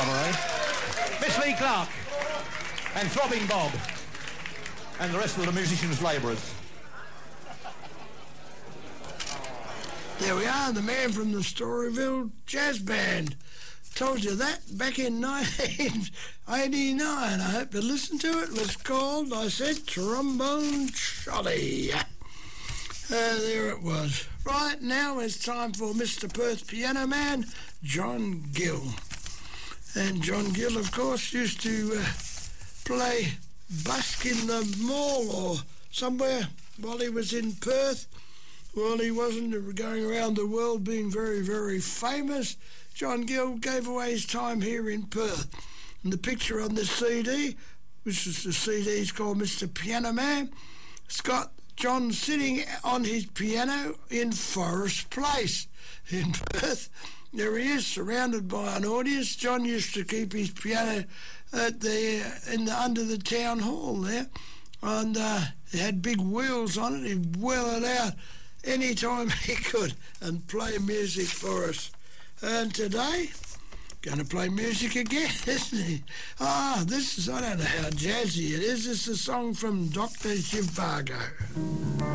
drummer, eh? Miss Lee Clark and Throbbing Bob and the rest of the musicians' labourers. There we are, the man from the Storyville Jazz Band. Told you that back in 1989. I hope you listened to it. It was called, I said, Trombone Charlie. There it was. Right, now it's time for Mr. Perth piano man, John Gill. And John Gill, of course, used to play busk in the mall or somewhere while he was in Perth. Well, he wasn't going around the world being very, very famous. John Gill gave away his time here in Perth. And the picture on this CD, which is the CD's called Mr. Piano Man, it's got John sitting on his piano in Forest Place in Perth. There he is, surrounded by an audience. John used to keep his piano under the town hall there, and it had big wheels on it. He'd wheel it out any time he could and play music for us. And today, going to play music again, isn't he? This is, I don't know how jazzy it is. It's a song from Dr. Zhivago.